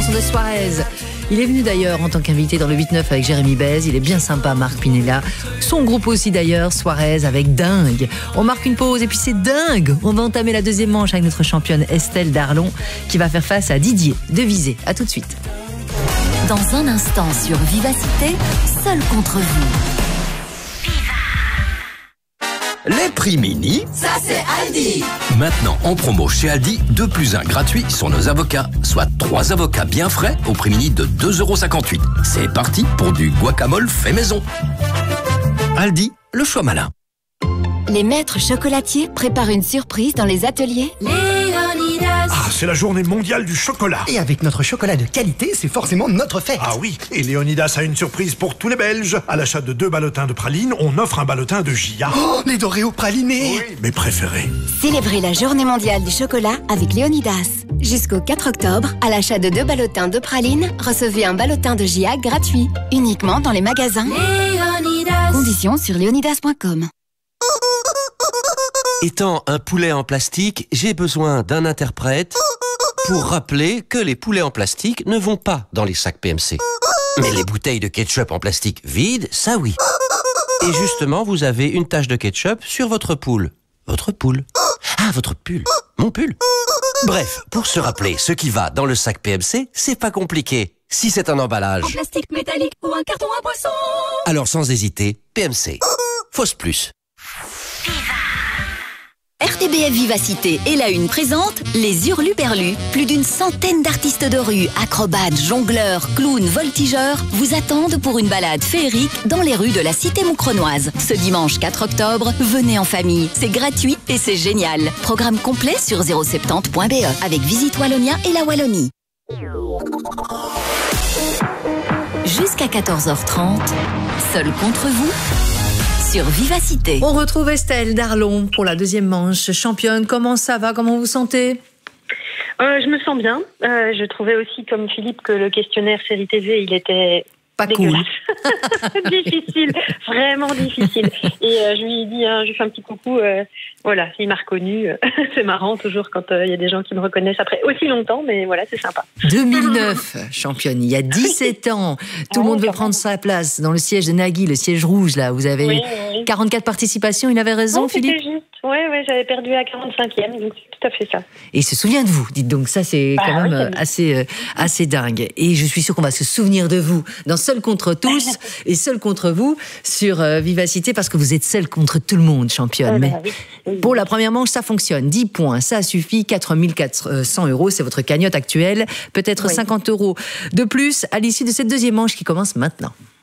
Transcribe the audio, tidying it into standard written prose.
chanson de Suarez. Il est venu d'ailleurs en tant qu'invité dans le 8-9 avec Jérémy Bez. Il est bien sympa, Marc Pinella. Son groupe aussi d'ailleurs, Suarez avec Dingue. On marque une pause et puis c'est dingue. On va entamer la deuxième manche avec notre championne Estelle Darlon qui va faire face à Didier de Visé. À tout de suite. Dans un instant sur Vivacité, seul contre vous. Les prix mini, ça c'est Aldi. Maintenant en promo chez Aldi, 2 + 1 gratuit sur nos avocats, soit 3 avocats bien frais au prix mini de 2,58 €. C'est parti pour du guacamole fait maison. Aldi, le choix malin. Les maîtres chocolatiers préparent une surprise dans les ateliers Léonidas. Ah, c'est la journée mondiale du chocolat. Et avec notre chocolat de qualité, c'est forcément notre fête. Ah oui, et Léonidas a une surprise pour tous les Belges. À l'achat de 2 ballotins de pralines, on offre un ballotin de Gia. Oh, les Doréos pralinés. Oui, mes préférés. Célébrez la journée mondiale du chocolat avec Léonidas. Jusqu'au 4 octobre, à l'achat de 2 ballotins de pralines, recevez un ballotin de Gia gratuit. Uniquement dans les magasins Léonidas. Conditions sur léonidas.com. Étant un poulet en plastique, j'ai besoin d'un interprète pour rappeler que les poulets en plastique ne vont pas dans les sacs PMC. Mais les bouteilles de ketchup en plastique vides, ça oui. Et justement, vous avez une tache de ketchup sur votre poule. Votre poule. Ah, votre pull. Mon pull. Bref, pour se rappeler ce qui va dans le sac PMC, c'est pas compliqué. Si c'est un emballage En plastique métallique ou un carton à boisson. alors sans hésiter, PMC. Fausse plus. RTBF Vivacité et la Une présente les Hurluberlus. Plus d'une centaine d'artistes de rue, acrobates, jongleurs, clowns, voltigeurs vous attendent pour une balade féerique dans les rues de la cité moucronoise. Ce dimanche 4 octobre, venez en famille. C'est gratuit et c'est génial. Programme complet sur 070.be avec Visite Wallonia et la Wallonie. Jusqu'à 14h30, seul contre vous. Sur Vivacité. On retrouve Estelle Darlon pour la deuxième manche. Championne, comment ça va? Comment vous vous sentez? Je me sens bien. Je trouvais aussi, comme Philippe, que le questionnaire série TV, il était pas dégueulasse. Cool. Difficile, vraiment difficile. Et je lui ai dit, je lui fais un petit coucou. Voilà, il m'a reconnu. C'est marrant toujours quand il y a des gens qui me reconnaissent après aussi longtemps, mais voilà, c'est sympa. 2009, championne, il y a 17 ans. Tout le monde veut prendre sa place dans le siège de Nagui, le siège rouge, là. Vous avez 44 participations, il avait raison, non, Philippe? C'était juste. Oui, j'avais perdu à 45e, donc c'est tout à fait ça. Et il se souvient de vous, dites donc, ça c'est quand même assez dingue. Et je suis sûre qu'on va se souvenir de vous dans Seul contre tous et Seul contre vous sur Vivacité, parce que vous êtes seul contre tout le monde, championne. Mais pour la première manche, ça fonctionne. 10 points, ça suffit. 4 400 €, c'est votre cagnotte actuelle. Peut-être 50 € de plus à l'issue de cette deuxième manche qui commence maintenant.